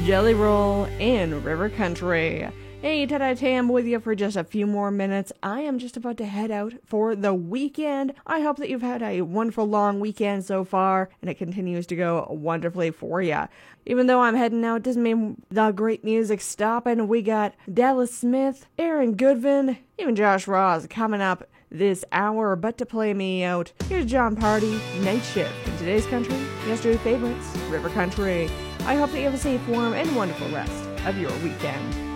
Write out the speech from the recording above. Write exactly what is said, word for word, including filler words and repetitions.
Jelly Roll in River Country. Hey, Ted Tam with you for just a few more minutes. I am just about to head out for the weekend. I hope that you've had a wonderful long weekend so far, and it continues to go wonderfully for you. Even though I'm heading out, doesn't mean the great music's stopping. We got Dallas Smith, Aaron Goodvin, even Josh Ross coming up this hour. But to play me out, here's John Party, Night Shift. In today's country, yesterday's favorites, River Country. I hope that you have a safe, warm, and wonderful rest of your weekend.